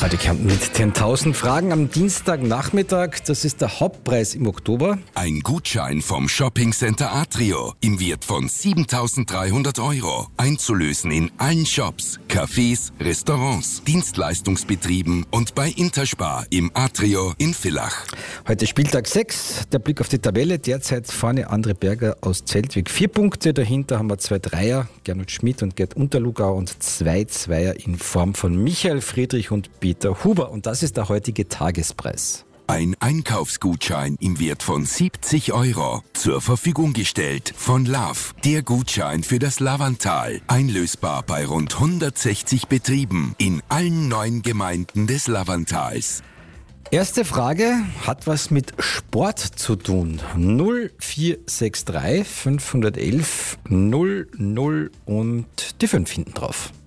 Radio Kärnten mit 10.000 Fragen am Dienstagnachmittag. Das ist der Hauptpreis im Oktober. Ein Gutschein vom Shoppingcenter Atrio im Wert von 7.300 €. Einzulösen in allen Shops, Cafés, Restaurants, Dienstleistungsbetrieben und bei Interspar im Atrio in Villach. Heute Spieltag 6. Der Blick auf die Tabelle. Derzeit vorne André Berger aus Zeltwig 4 Punkte. Dahinter haben wir 2 Dreier, Gernot Schmidt und Gerd Unterlugau, und 2 Zweier in Form von Michael Friedrich und Peter Huber. Und das ist der heutige Tagespreis. Ein Einkaufsgutschein im Wert von 70 € zur Verfügung gestellt von Love. Der Gutschein für das Lavantal. Einlösbar bei rund 160 Betrieben in allen 9 Gemeinden des Lavantals. Erste Frage hat was mit Sport zu tun. 0463 511 00 und die 5 hinten drauf.